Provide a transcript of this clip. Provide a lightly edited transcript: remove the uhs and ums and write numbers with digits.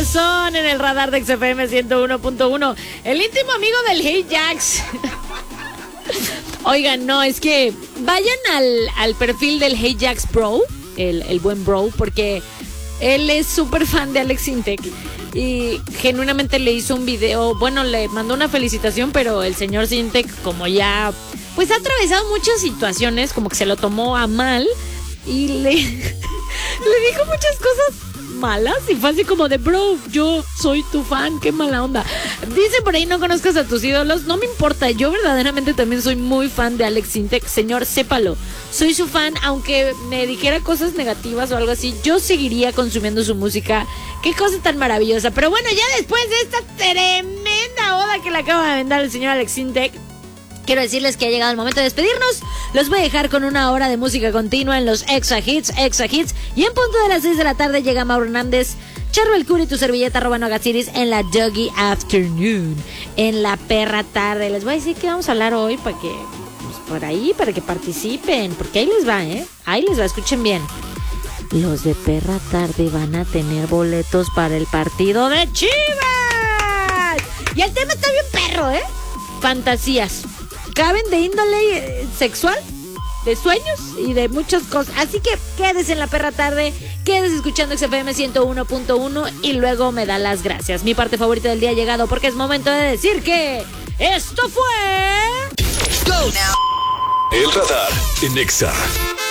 Corazón en el radar de XFM 101.1. El íntimo amigo del Hey Jax. Oigan, no, es que vayan al perfil del Hey Jax Bro, el buen bro, porque él es súper fan de Alex Intec y genuinamente le hizo un video, bueno, le mandó una felicitación, pero el señor Intec, como ya, pues ha atravesado muchas situaciones, como que se lo tomó a mal y le dijo muchas cosas malas y fue así como de, bro, yo soy tu fan, qué mala onda. Dice por ahí, no conozcas a tus ídolos, no me importa, yo verdaderamente también soy muy fan de Alex Intec, señor, sépalo, soy su fan, aunque me dijera cosas negativas o algo así, yo seguiría consumiendo su música, qué cosa tan maravillosa. Pero bueno, ya después de esta tremenda oda que le acaba de vender el señor Alex Intec, quiero decirles que ha llegado el momento de despedirnos. Los voy a dejar con una hora de música continua en los Exa Hits. Y en punto de las 6 de la tarde llega Mauro Hernández, Charbel Curi, tu servilleta @Nogasiris en la Doggy Afternoon, en la perra tarde. Les voy a decir que vamos a hablar hoy para que, pues, por ahí, para que participen, porque ahí les va, ahí les va, escuchen bien. Los de perra tarde van a tener boletos para el partido de Chivas. Y el tema está bien perro, fantasías. Caben de índole sexual, de sueños y de muchas cosas. Así que quédese en la perra tarde, quédese escuchando XFM 101.1 y luego me da las gracias. Mi parte favorita del día ha llegado porque es momento de decir que esto fue... Go now. El radar en Exa.